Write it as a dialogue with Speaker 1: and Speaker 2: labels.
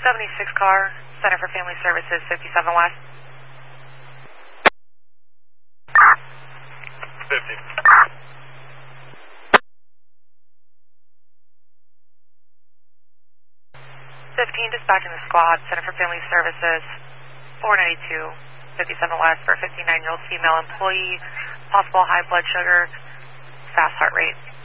Speaker 1: 76 car, Center for Family Services, 57 West.
Speaker 2: 50.
Speaker 1: 15, dispatching the squad, Center for Family Services, 492, 57 West, for a 59-year-old female employee, possible high blood sugar, fast heart rate.